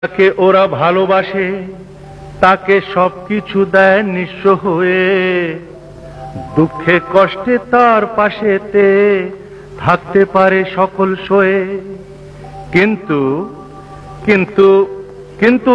তাকে ওরা ভালোবাসে, তাকে সবকিছু দেয় নিঃস্ব হয়ে, দুঃখে কষ্টে তার পাশেতে থাকতে পারে সকল সয়ে। কিন্তু কিন্তু কিন্তু